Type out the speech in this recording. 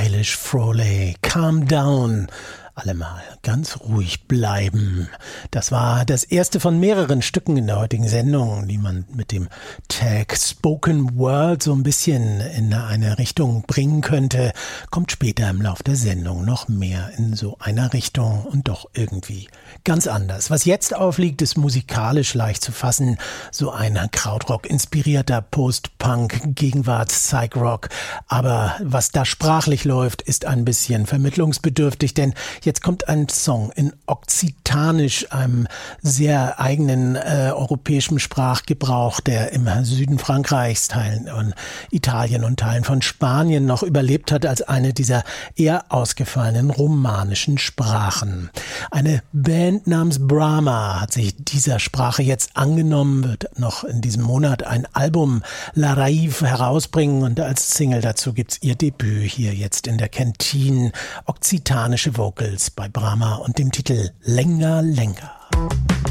Eilish Frawley, Calm Down. Alle mal ganz ruhig bleiben. Das war das erste von mehreren Stücken in der heutigen Sendung, die man mit dem Tag Spoken Word so ein bisschen in eine Richtung bringen könnte. Kommt später im Lauf der Sendung noch mehr in so einer Richtung und doch irgendwie ganz anders. Was jetzt aufliegt, ist musikalisch leicht zu fassen. So ein Krautrock-inspirierter Post-Punk, Gegenwarts-Psych-Rock. Aber was da sprachlich läuft, ist ein bisschen vermittlungsbedürftig, denn jetzt kommt ein Song in Okzitanisch, einem sehr eigenen europäischen Sprachgebrauch, der im Süden Frankreichs, Teilen von Italien und Teilen von Spanien noch überlebt hat als eine dieser eher ausgefallenen romanischen Sprachen. Eine Band namens Brahma hat sich dieser Sprache jetzt angenommen, wird noch in diesem Monat ein Album La Raive herausbringen und als Single dazu gibt's ihr Debüt hier jetzt in der Kantine, okzitanische Vocals bei Brahma und dem Titel Lenga Lenga.